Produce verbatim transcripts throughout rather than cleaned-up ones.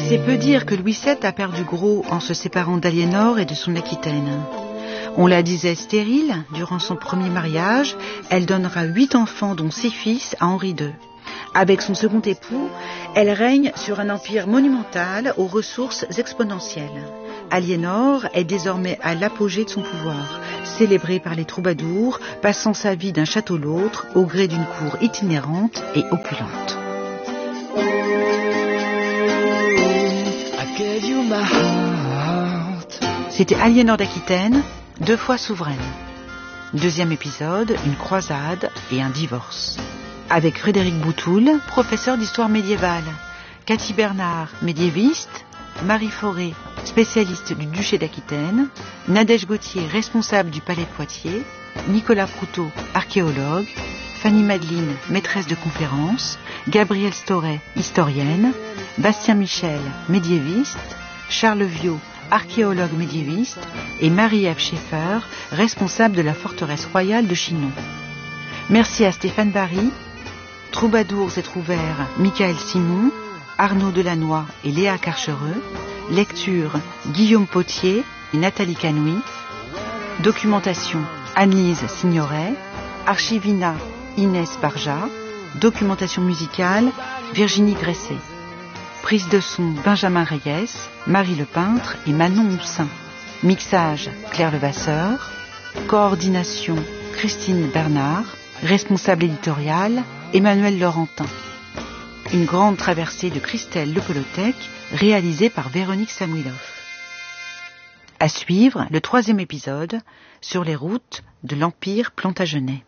C'est peu dire que Louis sept a perdu gros en se séparant d'Aliénor et de son Aquitaine. On la disait stérile durant son premier mariage. Elle donnera huit enfants, dont six fils, à Henri deux. Avec son second époux, elle règne sur un empire monumental aux ressources exponentielles. Aliénor est désormais à l'apogée de son pouvoir, célébrée par les troubadours, passant sa vie d'un château à l'autre au gré d'une cour itinérante et opulente. C'était Aliénor d'Aquitaine, deux fois souveraine. Deuxième épisode, une croisade et un divorce. Avec Frédéric Boutoul, professeur d'histoire médiévale, Cathy Bernard, médiéviste, Marie Fauré, spécialiste du duché d'Aquitaine, Nadège Gauthier, responsable du palais de Poitiers, Nicolas Proutot, archéologue, Fanny Madeline, maîtresse de conférences, Gabrielle Storet, historienne, Bastien Michel, médiéviste, Charles Viau, archéologue médiéviste, et Marie-Ève Schaeffer, responsable de la forteresse royale de Chinon. Merci à Stéphane Barry, Troubadours et Trouvères, Michael Simon, Arnaud Delannoy et Léa Carchereux, lecture Guillaume Potier et Nathalie Canoui, documentation Anne-Lise Signoret, archivina Inès Barja, documentation musicale Virginie Gresset, prise de son Benjamin Reyes, Marie Lepeintre et Manon Moussin, mixage Claire Levasseur, coordination Christine Bernard, responsable éditorial Emmanuel Laurentin. Une grande traversée de Christelle Lepolotec, réalisée par Véronique Samuilov. À suivre, le troisième épisode sur les routes de l'Empire Plantagenet.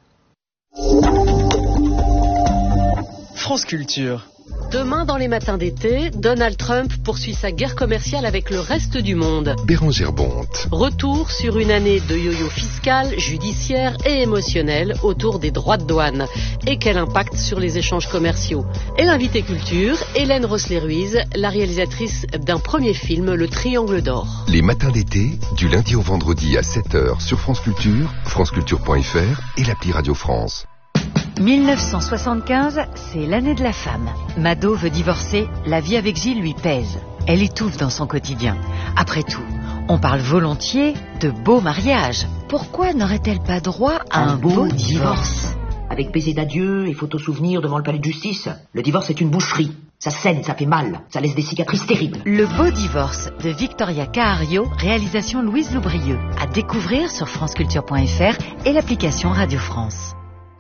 France Culture. Demain, dans les matins d'été, Donald Trump poursuit sa guerre commerciale avec le reste du monde. Bérangère Bonte. Retour sur une année de yo-yo fiscal, judiciaire et émotionnel autour des droits de douane. Et quel impact sur les échanges commerciaux. Et l'invité culture, Hélène Rossler-Ruiz, la réalisatrice d'un premier film, Le Triangle d'Or. Les matins d'été, du lundi au vendredi à sept heures sur France Culture, franceculture point f r et l'appli Radio France. mille neuf cent soixante-quinze, c'est l'année de la femme. Mado veut divorcer, la vie avec Gilles lui pèse. Elle étouffe dans son quotidien. Après tout, on parle volontiers de beau mariage. Pourquoi n'aurait-elle pas droit à un, un beau, beau divorce, divorce Avec baiser d'adieu et photos souvenirs devant le palais de justice. Le divorce est une boucherie. Ça saigne, ça fait mal, ça laisse des cicatrices terribles. Le beau divorce de Victoria Cahario, réalisation Louise Loubrieux. À découvrir sur franceculture point f r et l'application Radio France.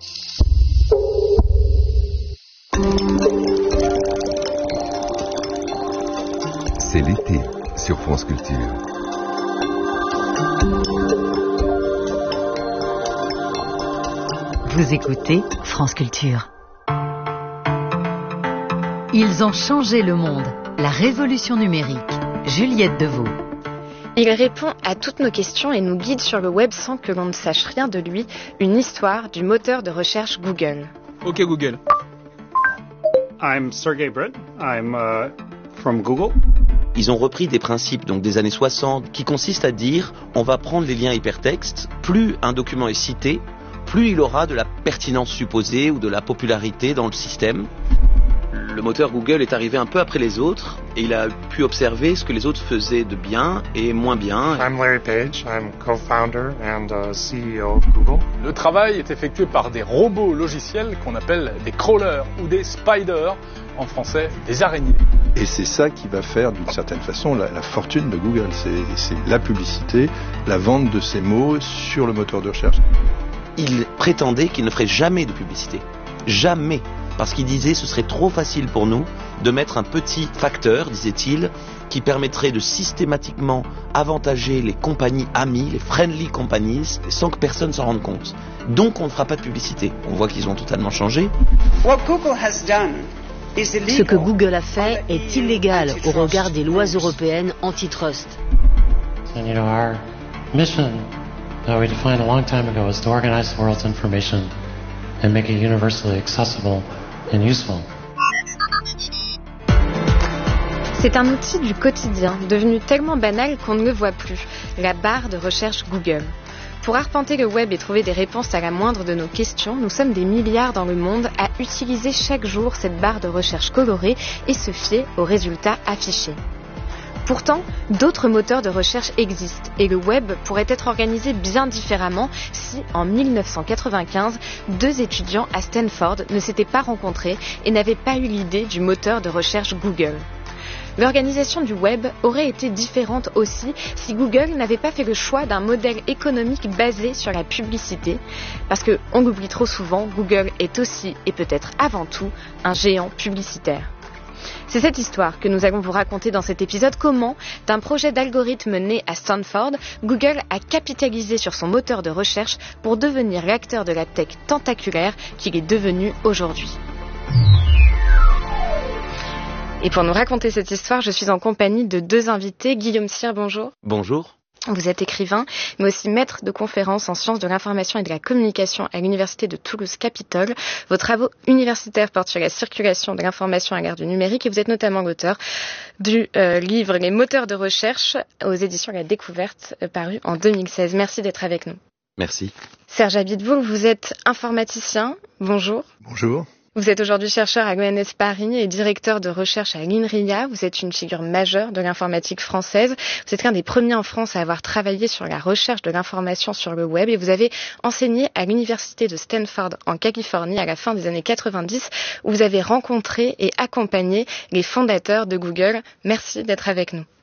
C'est l'été sur France Culture. Vous écoutez France Culture. Ils ont changé le monde. La révolution numérique. Juliette Deveau. Il répond à toutes nos questions et nous guide sur le web sans que l'on ne sache rien de lui. Une histoire du moteur de recherche Google. Ok Google. I'm Sergey Brin. I'm uh, from Google. Ils ont repris des principes donc des années soixante qui consistent à dire on va prendre les liens hypertextes, plus un document est cité, plus il aura de la pertinence supposée ou de la popularité dans le système. Le moteur Google est arrivé un peu après les autres et il a pu observer ce que les autres faisaient de bien et moins bien. I'm Larry Page, I'm co-founder and uh, C E O of Google. Le travail est effectué par des robots logiciels qu'on appelle des crawlers ou des spiders, en français des araignées. Et c'est ça qui va faire d'une certaine façon la, la fortune de Google, c'est, c'est la publicité, la vente de ces mots sur le moteur de recherche. Il prétendait qu'il ne ferait jamais de publicité, jamais. Parce qu'il disait ce serait trop facile pour nous de mettre un petit facteur, disait-il, qui permettrait de systématiquement avantager les compagnies amies, les friendly companies, sans que personne s'en rende compte. Donc on ne fera pas de publicité. On voit qu'ils ont totalement changé. Ce que Google a fait est illégal au regard des lois européennes antitrust. And you know, our mission that we defined a long time ago is to organize the world's information and make it universally accessible and useful. C'est un outil du quotidien, devenu tellement banal qu'on ne le voit plus, la barre de recherche Google. Pour arpenter le web et trouver des réponses à la moindre de nos questions, nous sommes des milliards dans le monde à utiliser chaque jour cette barre de recherche colorée et se fier aux résultats affichés. Pourtant, d'autres moteurs de recherche existent et le web pourrait être organisé bien différemment si, en mille neuf cent quatre-vingt-quinze, deux étudiants à Stanford ne s'étaient pas rencontrés et n'avaient pas eu l'idée du moteur de recherche Google. L'organisation du web aurait été différente aussi si Google n'avait pas fait le choix d'un modèle économique basé sur la publicité, parce que, on l'oublie trop souvent, Google est aussi et peut-être avant tout un géant publicitaire. C'est cette histoire que nous allons vous raconter dans cet épisode. Comment, d'un projet d'algorithme né à Stanford, Google a capitalisé sur son moteur de recherche pour devenir l'acteur de la tech tentaculaire qu'il est devenu aujourd'hui. Et pour nous raconter cette histoire, je suis en compagnie de deux invités. Guillaume Cyr, bonjour. Bonjour. Vous êtes écrivain, mais aussi maître de conférences en sciences de l'information et de la communication à l'Université de Toulouse-Capitole. Vos travaux universitaires portent sur la circulation de l'information à l'ère du numérique et vous êtes notamment l'auteur du euh, livre « Les moteurs de recherche » aux éditions La Découverte, euh, paru en deux mille seize. Merci d'être avec nous. Merci. Serge Abitboul, vous êtes informaticien. Bonjour. Bonjour. Vous êtes aujourd'hui chercheur à l'E N S Paris et directeur de recherche à l'INRIA. Vous êtes une figure majeure de l'informatique française. Vous êtes l'un des premiers en France à avoir travaillé sur la recherche de l'information sur le web et vous avez enseigné à l'université de Stanford en Californie à la fin des années quatre-vingt-dix où vous avez rencontré et accompagné les fondateurs de Google. Merci d'être avec nous.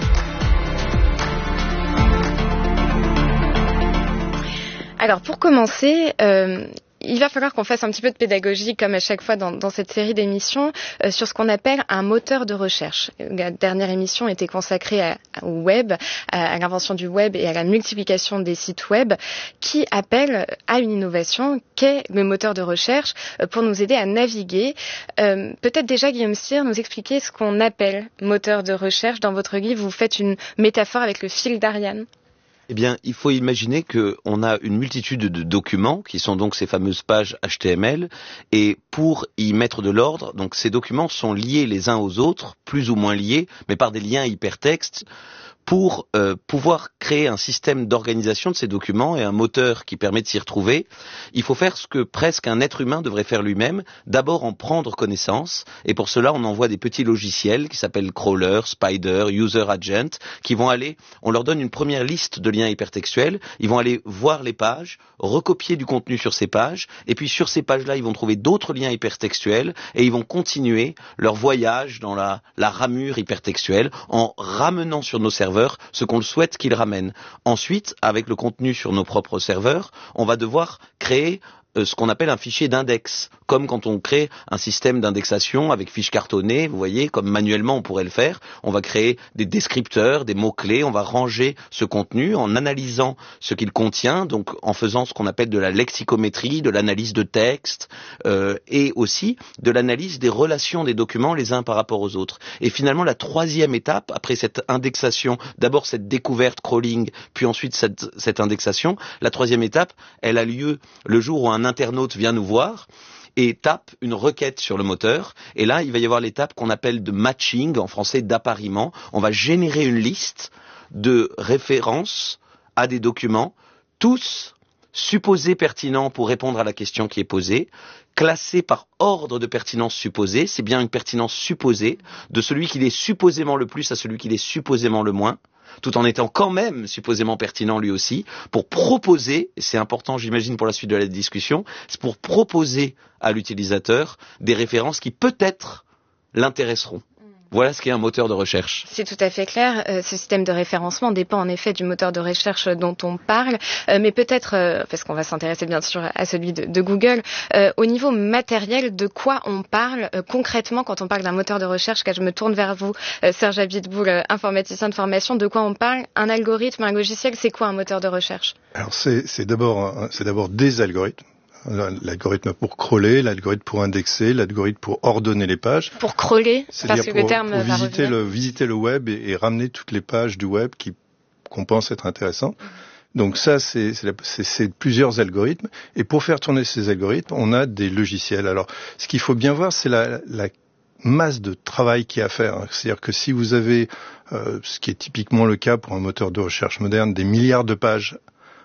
Alors pour commencer, euh, il va falloir qu'on fasse un petit peu de pédagogie, comme à chaque fois dans, dans cette série d'émissions, euh, sur ce qu'on appelle un moteur de recherche. La dernière émission était consacrée à, au web, à, à l'invention du web et à la multiplication des sites web, qui appelle à une innovation qu'est le moteur de recherche euh, pour nous aider à naviguer. Euh, peut-être déjà, Guillaume Cyr, nous expliquer ce qu'on appelle moteur de recherche. Dans votre livre, vous faites une métaphore avec le fil d'Ariane. Eh bien, il faut imaginer qu'on a une multitude de documents qui sont donc ces fameuses pages H T M L et pour y mettre de l'ordre, donc ces documents sont liés les uns aux autres, plus ou moins liés, mais par des liens hypertextes pour euh, pouvoir créer un système d'organisation de ces documents et un moteur qui permet de s'y retrouver. Il faut faire ce que presque un être humain devrait faire lui-même, d'abord en prendre connaissance, et pour cela on envoie des petits logiciels qui s'appellent Crawler, Spider, User Agent, qui vont aller, on leur donne une première liste de liens hypertextuels, ils vont aller voir les pages, recopier du contenu sur ces pages, et puis sur ces pages-là ils vont trouver d'autres liens hypertextuels, et ils vont continuer leur voyage dans la, la ramure hypertextuelle en ramenant sur nos serveurs ce qu'on souhaite qu'ils ramènent. Ensuite, avec le contenu sur nos propres serveurs, on va devoir créer euh, ce qu'on appelle un fichier d'index, comme quand on crée un système d'indexation avec fiches cartonnées, vous voyez, comme manuellement on pourrait le faire. On va créer des descripteurs, des mots-clés, on va ranger ce contenu en analysant ce qu'il contient, donc en faisant ce qu'on appelle de la lexicométrie, de l'analyse de texte, euh, et aussi de l'analyse des relations des documents les uns par rapport aux autres. Et finalement, la troisième étape, après cette indexation, d'abord cette découverte, crawling, puis ensuite cette, cette indexation, la troisième étape, elle a lieu le jour où un internaute vient nous voir et tape une requête sur le moteur. Et là, il va y avoir l'étape qu'on appelle de matching, en français d'appariement. On va générer une liste de références à des documents, tous supposés pertinents pour répondre à la question qui est posée, classés par ordre de pertinence supposée. C'est bien une pertinence supposée, de celui qui l'est supposément le plus à celui qui l'est supposément le moins, tout en étant quand même supposément pertinent lui aussi, pour proposer, et c'est important j'imagine pour la suite de la discussion, c'est pour proposer à l'utilisateur des références qui peut-être l'intéresseront. Voilà ce qu'est un moteur de recherche. C'est tout à fait clair. Euh, ce système de référencement dépend en effet du moteur de recherche dont on parle, euh, mais peut-être, euh, parce qu'on va s'intéresser bien sûr à celui de, de Google, euh, au niveau matériel, de quoi on parle euh, concrètement quand on parle d'un moteur de recherche, car je me tourne vers vous, euh, Serge Abitboul, euh, informaticien de formation, de quoi on parle? Un algorithme, un logiciel, c'est quoi un moteur de recherche? Alors c'est, c'est d'abord, c'est d'abord des algorithmes. L'algorithme pour crawler, l'algorithme pour indexer, l'algorithme pour ordonner les pages. Pour crawler, parce que pour, le terme pour va visiter revenir. le visiter le web et, et ramener toutes les pages du web qui qu'on pense être intéressantes. Donc ça, c'est, c'est, la, c'est, c'est plusieurs algorithmes. Et pour faire tourner ces algorithmes, on a des logiciels. Alors, ce qu'il faut bien voir, c'est la, la masse de travail qu'il y a à faire. C'est-à-dire que si vous avez, euh, ce qui est typiquement le cas pour un moteur de recherche moderne, des milliards de pages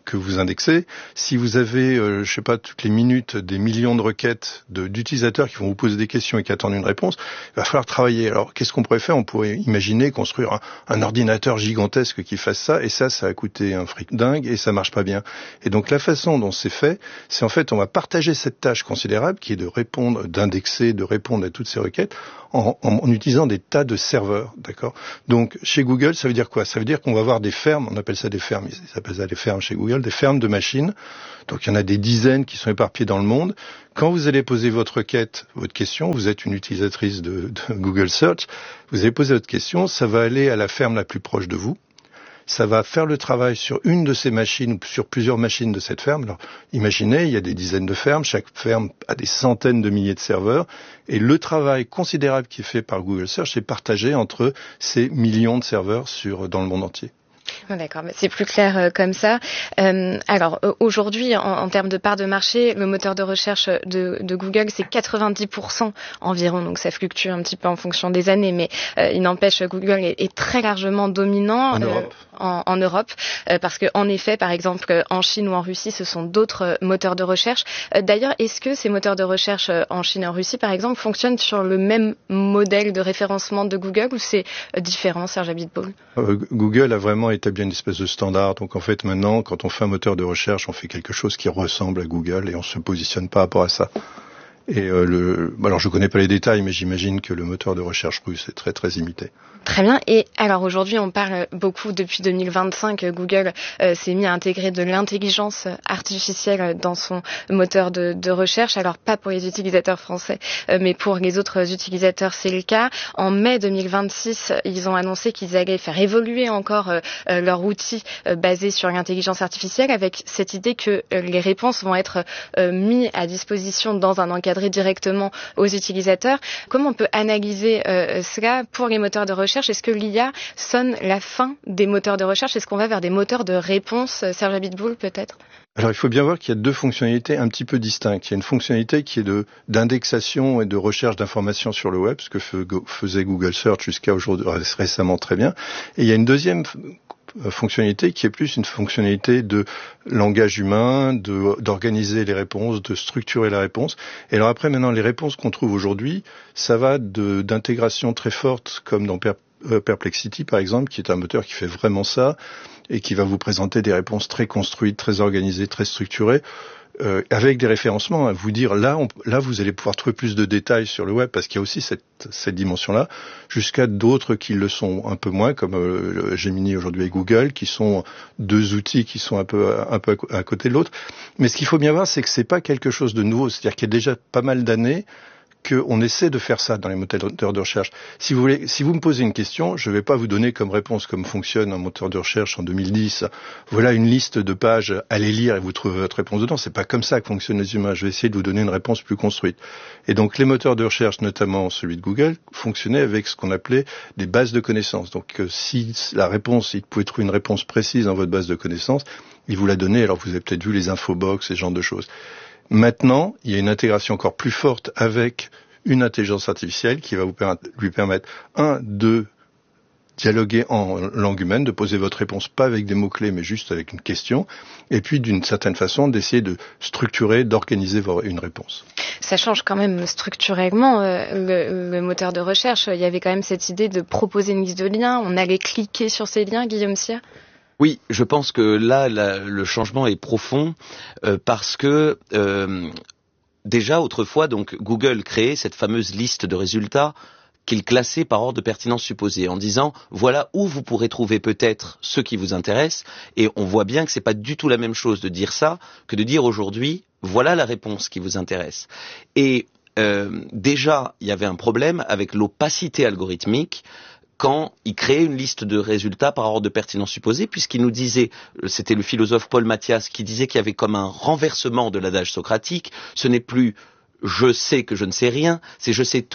que vous indexez. Si vous avez, euh, je sais pas, toutes les minutes des millions de requêtes de, d'utilisateurs qui vont vous poser des questions et qui attendent une réponse, il va falloir travailler. Alors, qu'est-ce qu'on pourrait faire? On pourrait imaginer construire un, un ordinateur gigantesque qui fasse ça, et ça, ça a coûté un fric dingue et ça marche pas bien. Et donc, la façon dont c'est fait, c'est en fait, on va partager cette tâche considérable qui est de répondre, d'indexer, de répondre à toutes ces requêtes en, en, en utilisant des tas de serveurs, d'accord? Donc, chez Google, ça veut dire quoi? Ça veut dire qu'on va avoir des fermes, on appelle ça des fermes, ils appellent ça des fermes chez Google, des fermes de machines. Donc, il y en a des dizaines qui sont éparpillées dans le monde. Quand vous allez poser votre requête, votre question, vous êtes une utilisatrice de, de Google Search, vous allez poser votre question, ça va aller à la ferme la plus proche de vous. Ça va faire le travail sur une de ces machines ou sur plusieurs machines de cette ferme. Alors, imaginez, il y a des dizaines de fermes, chaque ferme a des centaines de milliers de serveurs, et le travail considérable qui est fait par Google Search est partagé entre ces millions de serveurs sur, dans le monde entier. D'accord, mais c'est plus clair euh, comme ça. Euh, alors euh, aujourd'hui, en, en termes de part de marché, le moteur de recherche de, de Google, c'est quatre-vingt-dix pour cent environ, donc ça fluctue un petit peu en fonction des années, mais euh, il n'empêche, Google est, est très largement dominant en euh, Europe, en, en Europe euh, parce que en effet, par exemple, en Chine ou en Russie, ce sont d'autres moteurs de recherche. Euh, d'ailleurs, est-ce que ces moteurs de recherche en Chine et en Russie, par exemple, fonctionnent sur le même modèle de référencement de Google ou c'est euh, différent, Serge Abiteboul? euh, Google a vraiment établi une espèce de standard. Donc en fait maintenant, quand on fait un moteur de recherche, on fait quelque chose qui ressemble à Google et on se positionne par rapport à ça. Et euh, le, alors je connais pas les détails, mais j'imagine que le moteur de recherche russe est très très imité. Très bien. Et alors aujourd'hui, on parle beaucoup depuis deux mille vingt-cinq. Google euh, s'est mis à intégrer de l'intelligence artificielle dans son moteur de, de recherche. Alors pas pour les utilisateurs français, euh, mais pour les autres utilisateurs, c'est le cas. En mai deux mille vingt-six, ils ont annoncé qu'ils allaient faire évoluer encore euh, leur outil euh, basé sur l'intelligence artificielle, avec cette idée que euh, les réponses vont être euh, mises à disposition dans un encadré directement aux utilisateurs. Comment on peut analyser euh, cela pour les moteurs de recherche? Est-ce que l'I A sonne la fin des moteurs de recherche? Est-ce qu'on va vers des moteurs de réponse? Serge Abiteboul, peut-être? Alors il faut bien voir qu'il y a deux fonctionnalités un petit peu distinctes. Il y a une fonctionnalité qui est de d'indexation et de recherche d'informations sur le web, ce que faisait Google Search jusqu'à aujourd'hui, récemment très bien. Et il y a une deuxième fonctionnalité qui est plus une fonctionnalité de langage humain, de, d'organiser les réponses, de structurer la réponse. Et alors après, maintenant, les réponses qu'on trouve aujourd'hui, ça va de, d'intégration très forte, comme dans Per- euh, Perplexity, par exemple, qui est un moteur qui fait vraiment ça, et qui va vous présenter des réponses très construites, très organisées, très structurées, Euh, avec des référencements, à vous dire là, on, là vous allez pouvoir trouver plus de détails sur le web parce qu'il y a aussi cette, cette dimension-là, jusqu'à d'autres qui le sont un peu moins, comme euh, Gemini aujourd'hui et Google, qui sont deux outils qui sont un peu un peu à côté de l'autre. Mais ce qu'il faut bien voir, c'est que c'est pas quelque chose de nouveau, c'est-à-dire qu'il y a déjà pas mal d'années qu'on essaie de faire ça dans les moteurs de recherche. Si vous voulez, si vous me posez une question, je ne vais pas vous donner comme réponse comme fonctionne un moteur de recherche en deux mille dix. Voilà une liste de pages, allez lire et vous trouvez votre réponse dedans. C'est pas comme ça que fonctionnent les humains. Je vais essayer de vous donner une réponse plus construite. Et donc les moteurs de recherche, notamment celui de Google, fonctionnaient avec ce qu'on appelait des bases de connaissances. Donc euh, si la réponse, il pouvait trouver une réponse précise dans votre base de connaissances, il vous la donnait. Alors vous avez peut-être vu les infobox, ce genre de choses. Maintenant, il y a une intégration encore plus forte avec une intelligence artificielle qui va vous permettre, lui permettre, un, de dialoguer en langue humaine, de poser votre réponse pas avec des mots-clés, mais juste avec une question, et puis d'une certaine façon d'essayer de structurer, d'organiser une réponse. Ça change quand même structurellement euh, le, le moteur de recherche. Il y avait quand même cette idée de proposer une liste de liens, on allait cliquer sur ces liens, Guillaume Sire? Oui, je pense que là, la, le changement est profond euh, parce que euh, déjà autrefois, donc Google créait cette fameuse liste de résultats qu'il classait par ordre de pertinence supposée, en disant voilà où vous pourrez trouver peut-être ce qui vous intéresse. Et on voit bien que c'est pas du tout la même chose de dire ça que de dire aujourd'hui voilà la réponse qui vous intéresse. Et euh, déjà, il y avait un problème avec l'opacité algorithmique quand il créait une liste de résultats par ordre de pertinence supposée, puisqu'il nous disait, c'était le philosophe Paul Mathias qui disait qu'il y avait comme un renversement de l'adage socratique, ce n'est plus « je sais que je ne sais rien », c'est « je sais tout ».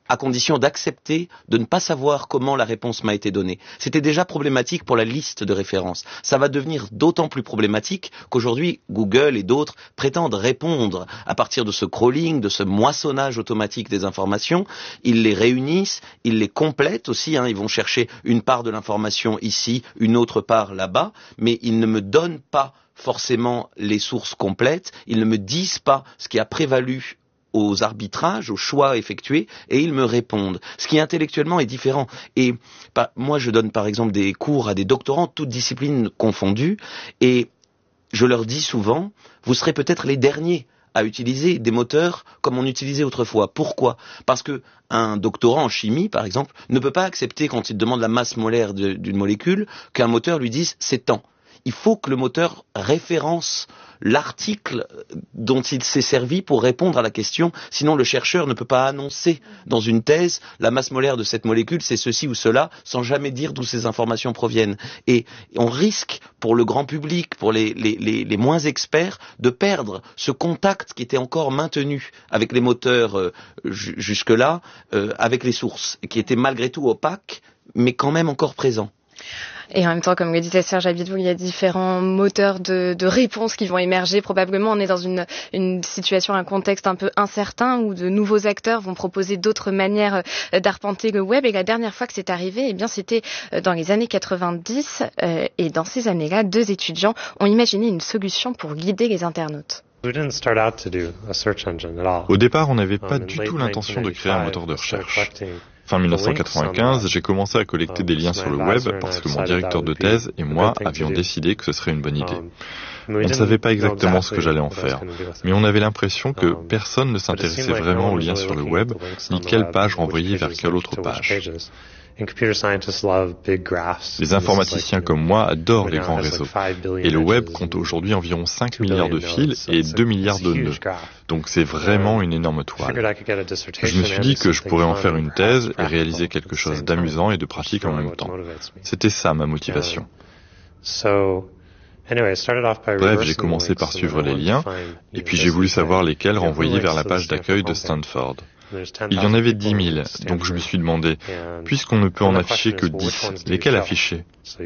à condition d'accepter de ne pas savoir comment la réponse m'a été donnée. C'était déjà problématique pour la liste de références. Ça va devenir d'autant plus problématique qu'aujourd'hui, Google et d'autres prétendent répondre à partir de ce crawling, de ce moissonnage automatique des informations. Ils les réunissent, ils les complètent aussi, hein. Ils vont chercher une part de l'information ici, une autre part là-bas, mais ils ne me donnent pas forcément les sources complètes, ils ne me disent pas ce qui a prévalu aux arbitrages, aux choix effectués, et ils me répondent. Ce qui intellectuellement est différent. Et bah, moi, je donne par exemple des cours à des doctorants, toutes disciplines confondues, et je leur dis souvent, vous serez peut-être les derniers à utiliser des moteurs comme on utilisait autrefois. Pourquoi ? Parce que un doctorant en chimie, par exemple, ne peut pas accepter, quand il demande la masse molaire de, d'une molécule, qu'un moteur lui dise c'est tant. Il faut que le moteur référence l'article dont il s'est servi pour répondre à la question, sinon le chercheur ne peut pas annoncer dans une thèse la masse molaire de cette molécule, c'est ceci ou cela, sans jamais dire d'où ces informations proviennent. Et on risque, pour le grand public, pour les, les, les, les moins experts, de perdre ce contact qui était encore maintenu avec les moteurs euh, jusque-là, euh, avec les sources, qui était malgré tout opaque, mais quand même encore présent. Et en même temps, comme le disait Serge Abiteboul, il y a différents moteurs de, de réponses qui vont émerger. Probablement, on est dans une, une situation, un contexte un peu incertain où de nouveaux acteurs vont proposer d'autres manières d'arpenter le web. Et la dernière fois que c'est arrivé, eh bien, c'était dans les années quatre-vingt-dix. Euh, et dans ces années-là, deux étudiants ont imaginé une solution pour guider les internautes. Au départ, on n'avait pas du tout l'intention de créer un moteur de recherche. Fin dix-neuf cent quatre-vingt-quinze, j'ai commencé à collecter des liens sur le web parce que mon directeur de thèse et moi avions décidé que ce serait une bonne idée. On ne savait pas exactement ce que j'allais en faire, mais on avait l'impression que personne ne s'intéressait vraiment aux liens sur le web, ni quelle page renvoyer vers quelle autre page. Les informaticiens comme moi adorent les grands réseaux. Et le web compte aujourd'hui environ cinq milliards de fils et deux milliards de nœuds. Donc c'est vraiment une énorme toile. Je me suis dit que je pourrais en faire une thèse et réaliser quelque chose d'amusant et de pratique en même temps. C'était ça ma motivation. Bref, j'ai commencé par suivre les liens, et puis j'ai voulu savoir lesquels renvoyer vers la page d'accueil de Stanford. Il y en avait dix mille, donc je me suis demandé, puisqu'on ne peut en afficher que dix, lesquels afficher ?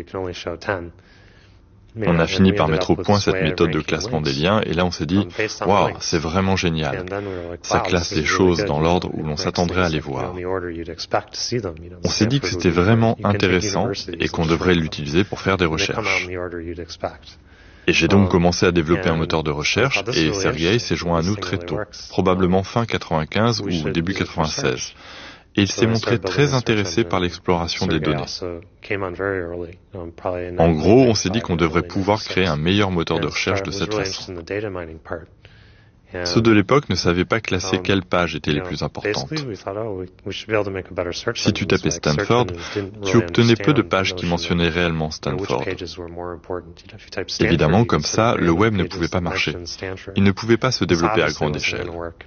On a fini par mettre au point cette méthode de classement des liens, et là on s'est dit, waouh, c'est vraiment génial. Ça classe les choses dans l'ordre où l'on s'attendrait à les voir. On s'est dit que c'était vraiment intéressant et qu'on devrait l'utiliser pour faire des recherches. Et j'ai donc commencé à développer un moteur de recherche, et Sergei s'est joint à nous très tôt, probablement fin quatre-vingt-quinze ou début quatre-vingt-seize. Et il s'est montré très intéressé par l'exploration des données. En gros, on s'est dit qu'on devrait pouvoir créer un meilleur moteur de recherche de cette façon. Ceux de l'époque ne savaient pas classer quelles pages étaient les plus importantes. Si tu tapais Stanford, tu obtenais peu de pages qui mentionnaient réellement Stanford. Évidemment, comme ça, le web ne pouvait pas marcher. Il ne pouvait pas se développer à grande échelle.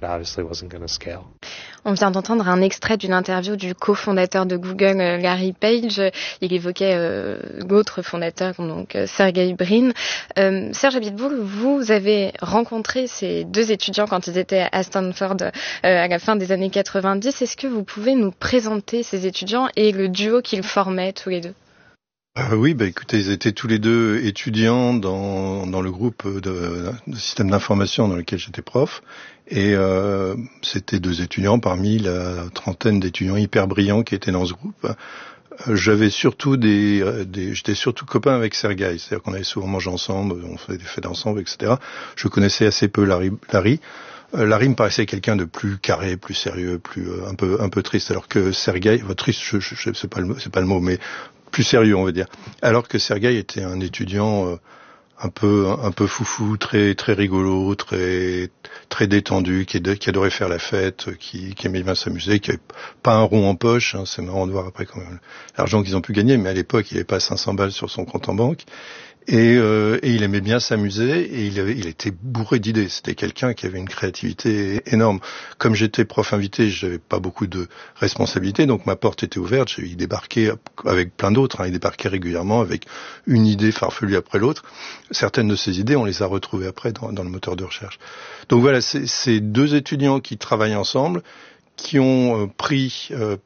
On vient d'entendre un extrait d'une interview du cofondateur de Google, Larry Page. Il évoquait euh, l'autre fondateur, donc Sergey Brin. Euh, Serge Abiteboul, vous avez rencontré ces deux étudiants quand ils étaient à Stanford euh, à la fin des années quatre-vingt-dix. Est-ce que vous pouvez nous présenter ces étudiants et le duo qu'ils formaient tous les deux ? Euh, oui, bah écoutez, ils étaient tous les deux étudiants dans dans le groupe de, de système d'information dans lequel j'étais prof, et euh, c'était deux étudiants parmi la trentaine d'étudiants hyper brillants qui étaient dans ce groupe. Euh, j'avais surtout des, des j'étais surtout copain avec Sergei, c'est-à-dire qu'on avait souvent mangé ensemble, on faisait des fêtes ensemble, et cetera. Je connaissais assez peu Larry. Larry. Euh, Larry me paraissait quelqu'un de plus carré, plus sérieux, plus euh, un peu un peu triste, alors que Sergei, enfin, triste, je, je, je, c'est pas le c'est pas le mot, mais plus sérieux, on va dire. Alors que Sergei était un étudiant euh, un peu un peu foufou, très très rigolo, très très détendu, qui, qui adorait faire la fête, qui, qui aimait bien s'amuser, qui avait pas un rond en poche. Hein, c'est marrant de voir après quand même l'argent qu'ils ont pu gagner, mais à l'époque il n'avait pas cinq cents balles sur son compte en banque. Et, euh, et il aimait bien s'amuser, et il, avait, il était bourré d'idées. C'était quelqu'un qui avait une créativité énorme. Comme j'étais prof invité, j'avais pas beaucoup de responsabilités, donc ma porte était ouverte. Il débarquait avec plein d'autres, hein, il débarquait régulièrement avec une idée farfelue après l'autre. Certaines de ces idées, on les a retrouvées après dans, dans le moteur de recherche. Donc voilà, c'est, c'est deux étudiants qui travaillent ensemble, qui ont euh, pris euh,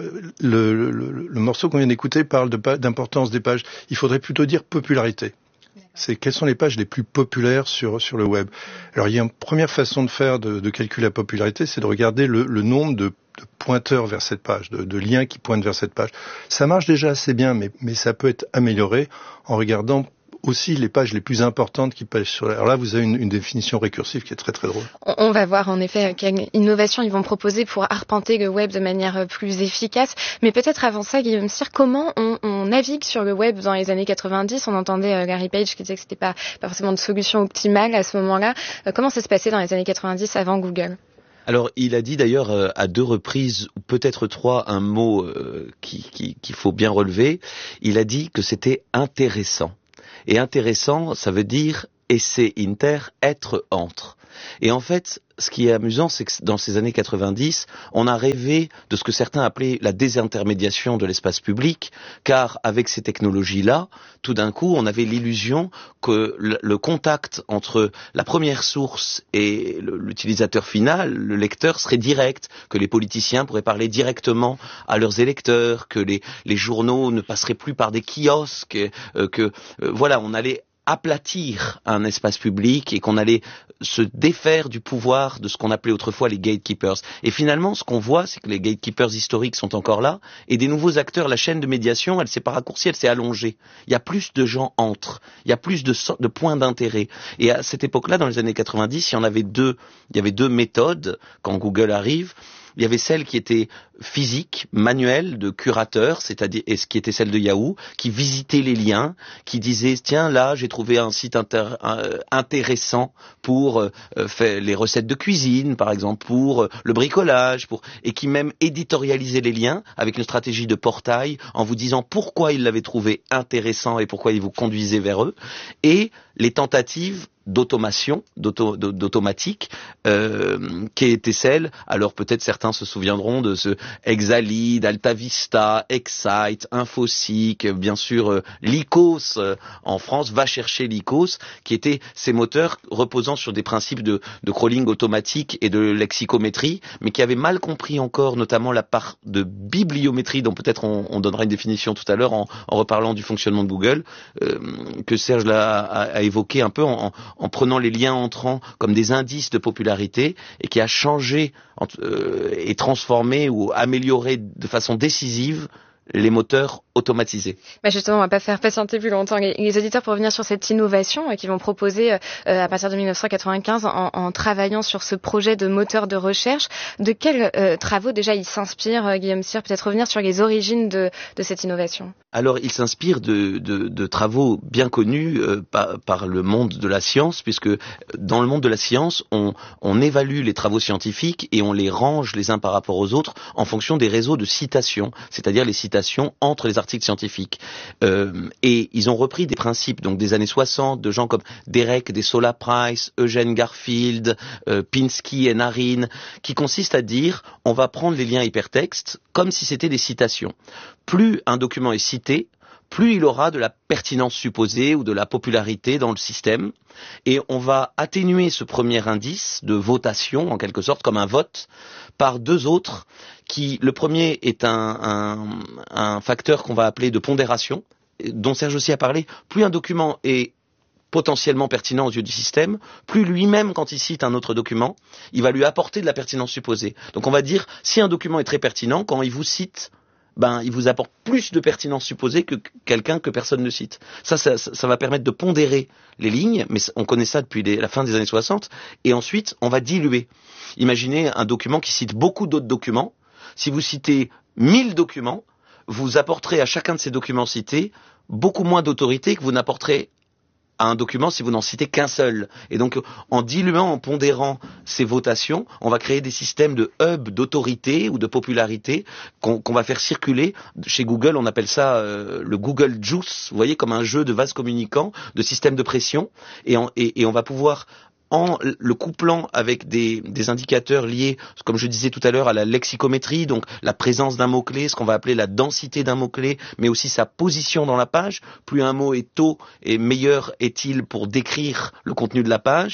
le, le, le, le morceau qu'on vient d'écouter parle de, d'importance des pages. Il faudrait plutôt dire popularité. C'est quelles sont les pages les plus populaires sur sur le web. Alors il y a une première façon de faire de, de calculer la popularité, c'est de regarder le, le nombre de, de pointeurs vers cette page, de, de liens qui pointent vers cette page. Ça marche déjà assez bien, mais mais ça peut être amélioré en regardant aussi les pages les plus importantes qui pêchent sur. Alors là, vous avez une, une définition récursive qui est très très drôle. On va voir en effet quelle innovation ils vont proposer pour arpenter le web de manière plus efficace. Mais peut-être avant ça, Guillaume Cyr, comment on, on navigue sur le web dans les années quatre-vingt-dix? On entendait euh, Larry Page qui disait que c'était pas, pas forcément de solution optimale à ce moment-là. Euh, comment ça se passait dans les années quatre-vingt-dix avant Google? Alors, il a dit d'ailleurs euh, à deux reprises, ou peut-être trois, un mot euh, qui, qui, qu'il faut bien relever. Il a dit que c'était intéressant. Et intéressant, ça veut dire esse inter, être entre. Et en fait, ce qui est amusant, c'est que dans ces années quatre-vingt-dix, on a rêvé de ce que certains appelaient la désintermédiation de l'espace public, car avec ces technologies-là, tout d'un coup, on avait l'illusion que le contact entre la première source et l'utilisateur final, le lecteur, serait direct, que les politiciens pourraient parler directement à leurs électeurs, que les, les journaux ne passeraient plus par des kiosques, euh, que euh, voilà, on allait aplatir un espace public et qu'on allait se défaire du pouvoir de ce qu'on appelait autrefois les gatekeepers. Et finalement, ce qu'on voit, c'est que les gatekeepers historiques sont encore là et des nouveaux acteurs, la chaîne de médiation, elle s'est pas raccourcie, elle s'est allongée. Il y a plus de gens entre, il y a plus de, de points d'intérêt. Et à cette époque-là, dans les années quatre-vingt-dix, il y en avait deux, il y avait deux méthodes quand Google arrive. Il y avait celle qui était physique, manuelle, de curateur, c'est-à-dire, et ce qui était celle de Yahoo, qui visitait les liens, qui disait, tiens, là, j'ai trouvé un site inter, euh, intéressant pour euh, faire les recettes de cuisine, par exemple, pour euh, le bricolage, pour, et qui même éditorialisait les liens avec une stratégie de portail en vous disant pourquoi il l'avait trouvé intéressant et pourquoi il vous conduisait vers eux, et les tentatives d'automation, d'auto, d'automatique, euh, qui était celle, alors peut-être certains se souviendront de ce Exalead, AltaVista, Excite, Infoseek, bien sûr euh, Lycos euh, en France, va chercher Lycos, qui étaient ces moteurs reposant sur des principes de, de crawling automatique et de lexicométrie, mais qui avaient mal compris encore notamment la part de bibliométrie, dont peut-être on, on donnera une définition tout à l'heure en, en reparlant du fonctionnement de Google, euh, que Serge l'a, a, a évoqué un peu en, en prenant les liens entrants comme des indices de popularité et qui a changé euh, et transformé ou amélioré de façon décisive les moteurs automatisés. Bah justement, on va pas faire patienter plus longtemps les, les auditeurs pour revenir sur cette innovation euh, qu'ils vont proposer euh, à partir de mille neuf cent quatre-vingt-quinze en, en travaillant sur ce projet de moteur de recherche. De quels euh, travaux déjà il s'inspire, euh, Guillaume Cyr? Peut-être revenir sur les origines de, de cette innovation. Alors, il s'inspire de, de, de travaux bien connus euh, par, par le monde de la science, puisque dans le monde de la science, on, on évalue les travaux scientifiques et on les range les uns par rapport aux autres en fonction des réseaux de citations, c'est-à-dire les citations entre les articles scientifiques. Euh, et ils ont repris des principes donc des années soixante de gens comme Derek, des Sola Price, Eugene Garfield, euh, Pinsky et Narin, qui consistent à dire on va prendre les liens hypertextes comme si c'était des citations. Plus un document est cité, plus il aura de la pertinence supposée ou de la popularité dans le système. Et on va atténuer ce premier indice de votation, en quelque sorte, comme un vote, par deux autres, qui, le premier est un, un, un facteur qu'on va appeler de pondération, dont Serge aussi a parlé. Plus un document est potentiellement pertinent aux yeux du système, plus lui-même, quand il cite un autre document, il va lui apporter de la pertinence supposée. Donc on va dire, si un document est très pertinent, quand il vous cite, ben, il vous apporte plus de pertinence supposée que quelqu'un que personne ne cite. Ça, ça, ça va permettre de pondérer les lignes, mais on connaît ça depuis les, la fin des années soixante, et ensuite, on va diluer. Imaginez un document qui cite beaucoup d'autres documents. Si vous citez mille documents, vous apporterez à chacun de ces documents cités beaucoup moins d'autorité que vous n'apporterez à un document si vous n'en citez qu'un seul. Et donc, en diluant, en pondérant ces votations, on va créer des systèmes de hub d'autorité ou de popularité qu'on, qu'on va faire circuler. Chez Google, on appelle ça euh, le Google Juice, vous voyez, comme un jeu de vases communicants, de système de pression. Et on, et, et on va pouvoir, en le couplant avec des, des indicateurs liés, comme je disais tout à l'heure, à la lexicométrie, donc la présence d'un mot-clé, ce qu'on va appeler la densité d'un mot-clé, mais aussi sa position dans la page. Plus un mot est tôt et meilleur est-il pour décrire le contenu de la page.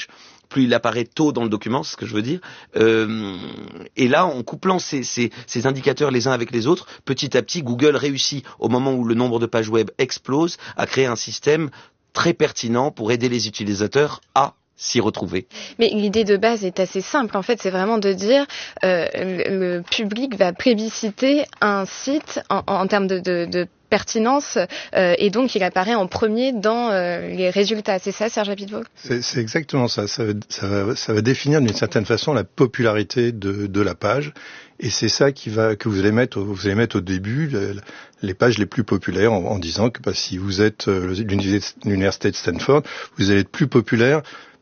plus il apparaît tôt dans le document, c'est ce que je veux dire. Euh, et là, en couplant ces, ces, ces indicateurs les uns avec les autres, petit à petit, Google réussit, au moment où le nombre de pages web explose, à créer un système très pertinent pour aider les utilisateurs à s'y retrouver. Mais l'idée de base est assez simple. En fait, c'est vraiment de dire euh, le, le public va plébisciter un site en, en termes de, de, de pertinence euh, et donc il apparaît en premier dans euh, les résultats. C'est ça, Serge Apitvo ? C'est, c'est exactement ça. Ça va, ça, va, ça va définir d'une certaine façon la popularité de, de la page. Et c'est ça qui va, que vous allez mettre, vous allez mettre au début le, les pages les plus populaires en, en disant que bah, si vous êtes euh, l'université de Stanford, vous allez être plus populaire.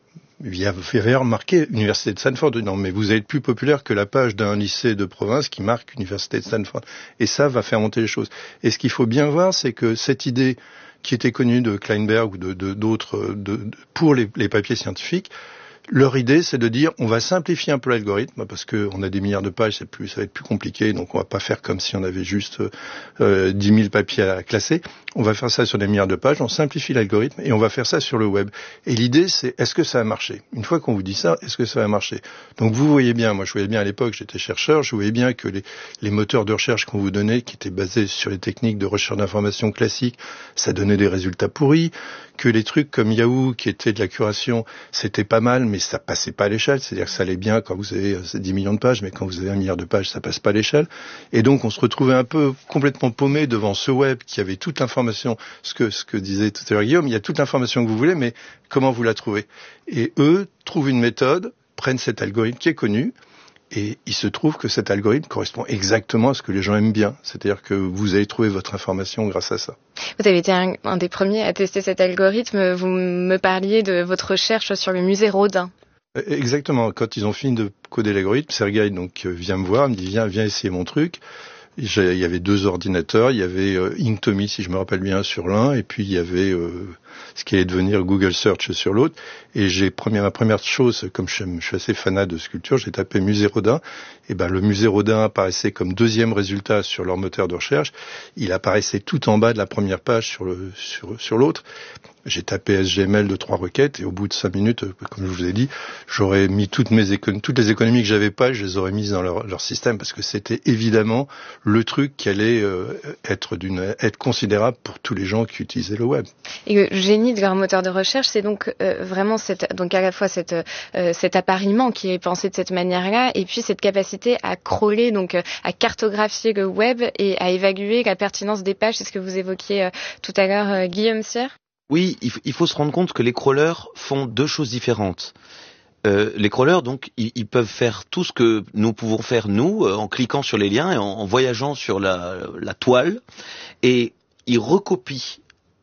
Il y avait remarqué Université de Stanford, non mais vous allez être plus populaire que la page d'un lycée de province qui marque Université de Stanford. Et ça va faire monter les choses. Et ce qu'il faut bien voir, c'est que cette idée qui était connue de Kleinberg ou de, de, d'autres de, de, pour les, les papiers scientifiques, leur idée, c'est de dire, on va simplifier un peu l'algorithme parce que on a des milliards de pages, c'est plus, ça va être plus compliqué, donc on va pas faire comme si on avait juste euh, dix mille papiers à classer. On va faire ça sur des milliards de pages, on simplifie l'algorithme et on va faire ça sur le web. Et l'idée, c'est, est-ce que ça va marcher ? Une fois qu'on vous dit ça, est-ce que ça va marcher ? Donc vous voyez bien, moi je voyais bien à l'époque, j'étais chercheur, je voyais bien que les, les moteurs de recherche qu'on vous donnait, qui étaient basés sur les techniques de recherche d'information classiques, ça donnait des résultats pourris, que les trucs comme Yahoo, qui étaient de la curation, c'était pas mal, mais ça passait pas à l'échelle, c'est-à-dire que ça allait bien quand vous avez dix millions de pages, mais quand vous avez un milliard de pages, ça passe pas à l'échelle. Et donc on se retrouvait un peu complètement paumé devant ce web qui avait toute l'information, ce que, ce que disait tout à l'heure Guillaume, il y a toute l'information que vous voulez, mais comment vous la trouvez ? Et eux trouvent une méthode, prennent cet algorithme qui est connu, et il se trouve que cet algorithme correspond exactement à ce que les gens aiment bien. C'est-à-dire que vous allez trouver votre information grâce à ça. Vous avez été un, un des premiers à tester cet algorithme. Vous me parliez de votre recherche sur le musée Rodin. Exactement. Quand ils ont fini de coder l'algorithme, Sergueï donc vient me voir, me dit viens, viens essayer mon truc. Il y avait deux ordinateurs, il y avait euh, Inktomi, si je me rappelle bien, sur l'un, et puis il y avait euh, ce qui allait devenir Google Search sur l'autre. Et j'ai première, ma première chose, comme je, je suis assez fanat de sculpture, j'ai tapé musée Rodin. Et ben le musée Rodin apparaissait comme deuxième résultat sur leur moteur de recherche. Il apparaissait tout en bas de la première page sur le sur sur l'autre. J'ai tapé S G M L de trois requêtes et au bout de cinq minutes, comme je vous ai dit, j'aurais mis toutes mes économies, toutes les économies que j'avais pas, je les aurais mises dans leur, leur système parce que c'était évidemment le truc qui allait euh, être d'une être considérable pour tous les gens qui utilisaient le web. Et le génie de leur moteur de recherche, c'est donc euh, vraiment cette, donc à la fois cette, euh, cet appariement qui est pensé de cette manière-là, et puis cette capacité à crawler, donc euh, à cartographier le web et à évaluer la pertinence des pages. C'est ce que vous évoquiez euh, tout à l'heure, euh, Guillaume Sierre. Oui, il, f- il faut se rendre compte que les crawlers font deux choses différentes. Euh, les crawlers, donc, ils, ils peuvent faire tout ce que nous pouvons faire, nous, euh, en cliquant sur les liens et en, en voyageant sur la, la toile, et ils recopient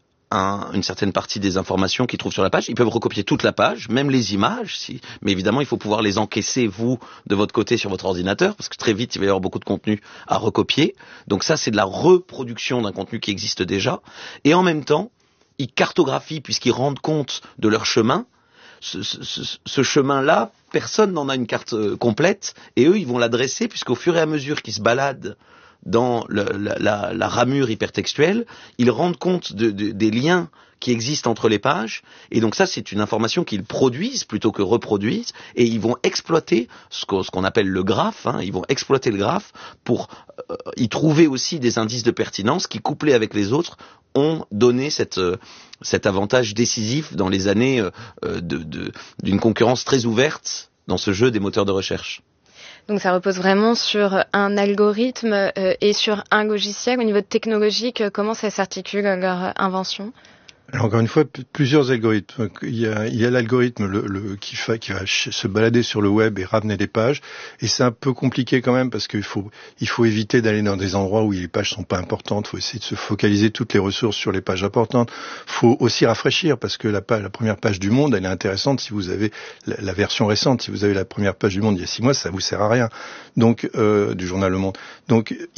un, une certaine partie des informations qu'ils trouvent sur la page. Ils peuvent recopier toute la page, même les images, si, mais évidemment, il faut pouvoir les encaisser, vous, de votre côté, sur votre ordinateur, parce que très vite, il va y avoir beaucoup de contenu à recopier. Donc ça, c'est de la reproduction d'un contenu qui existe déjà, et en même temps, ils cartographient puisqu'ils rendent compte de leur chemin. Ce, ce, ce chemin-là, personne n'en a une carte euh, complète, et eux, ils vont l'adresser puisqu'au fur et à mesure qu'ils se baladent dans le, la, la, la ramure hypertextuelle, ils rendent compte de, de, des liens qui existent entre les pages, et donc ça, c'est une information qu'ils produisent plutôt que reproduisent, et ils vont exploiter ce qu'on, ce qu'on appelle le graphe, hein, ils vont exploiter le graphe pour euh, y trouver aussi des indices de pertinence qui, couplés avec les autres, ont donné cette, euh, cet avantage décisif dans les années euh, de, de, d'une concurrence très ouverte dans ce jeu des moteurs de recherche. Donc ça repose vraiment sur un algorithme euh, et sur un logiciel. Au niveau technologique, comment ça s'articule leur invention ? Alors, encore une fois, p- plusieurs algorithmes. Il y a, il y a l'algorithme le, le, qui, fa, qui va ch- se balader sur le web et ramener des pages. Et c'est un peu compliqué quand même parce qu'il faut, il faut éviter d'aller dans des endroits où les pages sont pas importantes. Il faut essayer de se focaliser toutes les ressources sur les pages importantes. Il faut aussi rafraîchir parce que la, page, la première page du Monde, elle est intéressante si vous avez la, la version récente. Si vous avez la première page du Monde il y a six mois, ça vous sert à rien. Donc, euh, du journal Le Monde. Donc, il y a la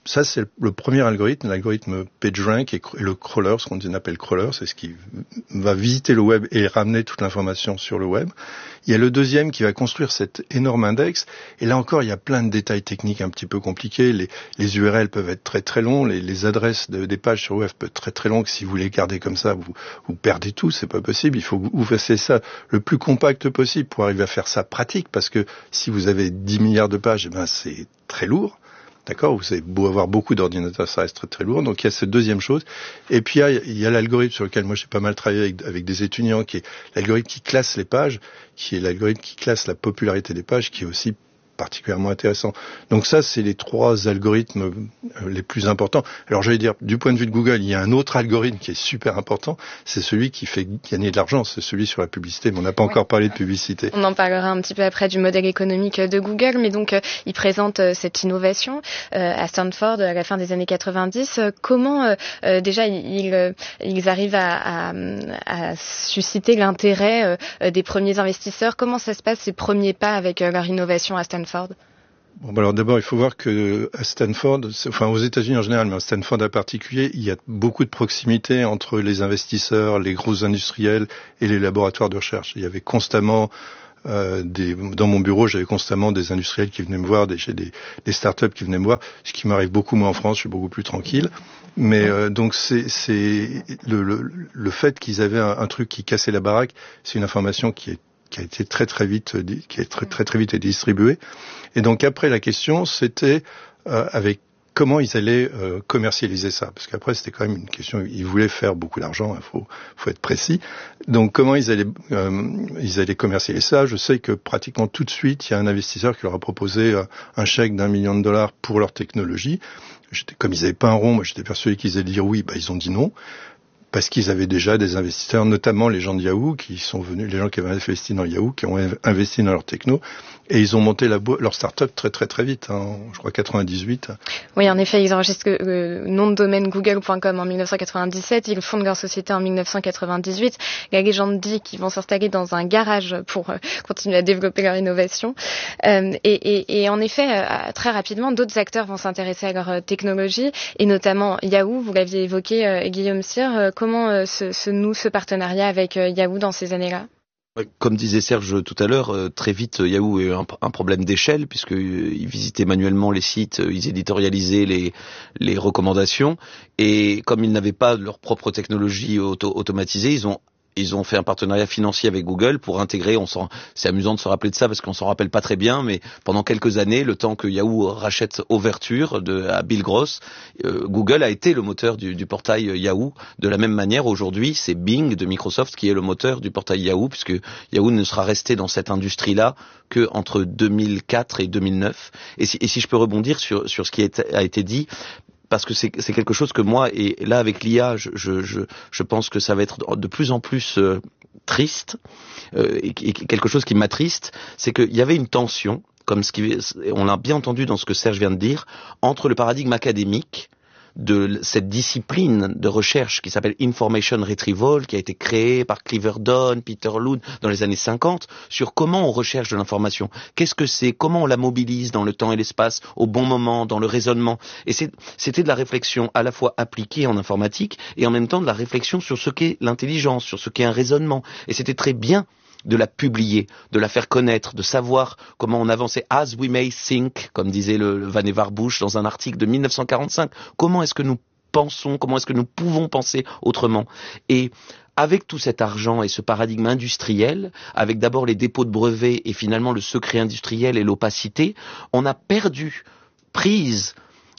ça, c'est le premier algorithme, l'algorithme PageRank et le crawler, ce qu'on appelle crawler, c'est ce qui va visiter le web et ramener toute l'information sur le web. Il y a le deuxième qui va construire cet énorme index, et là encore, il y a plein de détails techniques un petit peu compliqués. Les, les U R L peuvent être très très longs, les, les adresses de, des pages sur le web peuvent être très très longues. Si vous les gardez comme ça, vous, vous perdez tout, c'est pas possible. Il faut que vous fassiez ça le plus compact possible pour arriver à faire ça pratique, parce que si vous avez dix milliards de pages, eh ben c'est très lourd. D'accord, vous avez beau avoir beaucoup d'ordinateurs, ça reste très très lourd. Donc il y a cette deuxième chose. Et puis il y a, il y a l'algorithme sur lequel moi j'ai pas mal travaillé avec, avec des étudiants, qui est l'algorithme qui classe les pages, qui est l'algorithme qui classe la popularité des pages, qui est aussi particulièrement intéressant. Donc ça, c'est les trois algorithmes euh, les plus importants. Alors j'allais dire, du point de vue de Google, il y a un autre algorithme qui est super important, c'est celui qui fait gagner de l'argent, c'est celui sur la publicité, mais on n'a pas ouais. encore parlé de publicité. On en parlera un petit peu après du modèle économique de Google, mais donc euh, il présente euh, cette innovation euh, à Stanford à la fin des années quatre-vingt-dix. Euh, comment euh, euh, déjà ils, euh, ils arrivent à, à, à susciter l'intérêt euh, des premiers investisseurs? Comment ça se passe, ces premiers pas avec euh, leur innovation à Stanford? Bon, bah alors d'abord, il faut voir que à Stanford, enfin aux États-Unis en général, mais à Stanford en particulier, il y a beaucoup de proximité entre les investisseurs, les gros industriels et les laboratoires de recherche. Il y avait constamment euh, des, dans mon bureau, j'avais constamment des industriels qui venaient me voir, des, des, des startups qui venaient me voir, ce qui m'arrive beaucoup moins en France. Je suis beaucoup plus tranquille. Mais euh, donc c'est, c'est le, le, le fait qu'ils avaient un, un truc qui cassait la baraque, c'est une information qui est qui a été très très vite, qui est très très très vite été distribué. Et donc après la question, c'était euh, avec comment ils allaient euh, commercialiser ça, parce qu'après c'était quand même une question. Ils voulaient faire beaucoup d'argent, il faut faut être précis. Donc comment ils allaient euh, ils allaient commercialiser ça? Je sais que pratiquement tout de suite, il y a un investisseur qui leur a proposé euh, un chèque d'un million de dollars pour leur technologie. J'étais, comme ils n'avaient pas un rond, moi j'étais persuadé qu'ils allaient dire oui, bah ils ont dit non. Parce qu'ils avaient déjà des investisseurs, notamment les gens de Yahoo, qui sont venus, les gens qui avaient investi dans Yahoo, qui ont investi dans leur techno, et ils ont monté la bo- leur start-up très très très vite, hein, je crois quatre-vingt-dix-huit. Oui, en effet, ils enregistrent le nom de domaine google point com en dix-neuf cent quatre-vingt-dix-sept, ils fondent leur société en dix-neuf cent quatre-vingt-dix-huit. La légende dit qu'ils vont s'installer dans un garage pour euh, continuer à développer leur innovation. Euh, et, et, et en effet, euh, très rapidement, d'autres acteurs vont s'intéresser à leur euh, technologie, et notamment Yahoo, vous l'aviez évoqué, euh, Guillaume Cyr. Euh, comment euh, se, se noue ce partenariat avec euh, Yahoo dans ces années-là? Comme disait Serge tout à l'heure, très vite Yahoo a eu un, un problème d'échelle, puisqu'ils visitaient manuellement les sites, ils éditorialisaient les, les recommandations, et comme ils n'avaient pas leur propre technologie auto- automatisée, ils ont Ils ont fait un partenariat financier avec Google pour intégrer, on s'en, c'est amusant de se rappeler de ça parce qu'on s'en rappelle pas très bien, mais pendant quelques années, le temps que Yahoo rachète Overture de, à Bill Gross, euh, Google a été le moteur du, du portail Yahoo. De la même manière, aujourd'hui, c'est Bing de Microsoft qui est le moteur du portail Yahoo, puisque Yahoo ne sera resté dans cette industrie-là que entre deux mille quatre et deux mille neuf. Et si, et si je peux rebondir sur, sur ce qui a été dit, parce que c'est, c'est quelque chose que moi, et là avec l'I A, je, je, je, je pense que ça va être de plus en plus euh, triste, euh, et, et quelque chose qui m'attriste, c'est qu'il y avait une tension, comme ce qui, on l'a bien entendu dans ce que Serge vient de dire, entre le paradigme académique de cette discipline de recherche qui s'appelle Information Retrieval, qui a été créée par Clifford Dunn, Peter Loon dans les années cinquante, sur comment on recherche de l'information. Qu'est-ce que c'est? Comment on la mobilise dans le temps et l'espace, au bon moment, dans le raisonnement? Et c'est, c'était de la réflexion à la fois appliquée en informatique et en même temps de la réflexion sur ce qu'est l'intelligence, sur ce qu'est un raisonnement. Et c'était très bien de la publier, de la faire connaître, de savoir comment on avançait as we may think, comme disait le, le Vannevar Bush dans un article de dix-neuf cent quarante-cinq. Comment est-ce que nous pensons, comment est-ce que nous pouvons penser autrement? Et avec tout cet argent et ce paradigme industriel, avec d'abord les dépôts de brevets et finalement le secret industriel et l'opacité, on a perdu prise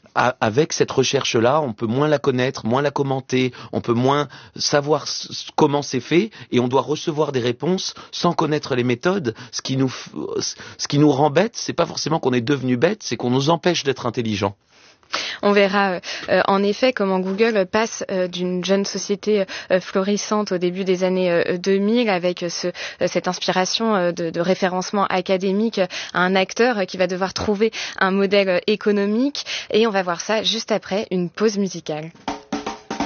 avec cette recherche-là. On peut moins la connaître, moins la commenter, on peut moins savoir comment c'est fait, et on doit recevoir des réponses sans connaître les méthodes. Ce qui nous, ce qui nous rend bêtes, c'est pas forcément qu'on est devenu bête, c'est qu'on nous empêche d'être intelligents. On verra euh, en effet comment Google passe euh, d'une jeune société euh, florissante au début des années euh, deux mille avec ce, euh, cette inspiration euh, de, de référencement académique à un acteur euh, qui va devoir trouver un modèle euh, économique, et on va voir ça juste après une pause musicale.